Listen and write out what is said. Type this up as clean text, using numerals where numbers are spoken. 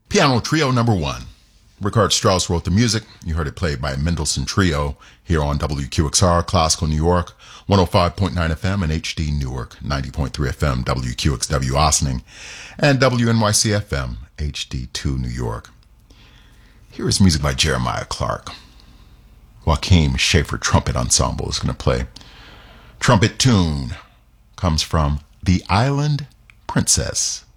Piano Trio number 1. Richard Strauss wrote the music. You heard it played by Mendelssohn Trio here on WQXR, Classical New York, 105.9 FM and HD Newark, 90.3 FM, WQXW Ossining, and WNYC FM, HD2 New York. Here is music by Jeremiah Clark. Joachim Schaefer Trumpet Ensemble is going to play. Trumpet tune comes from The Island Princess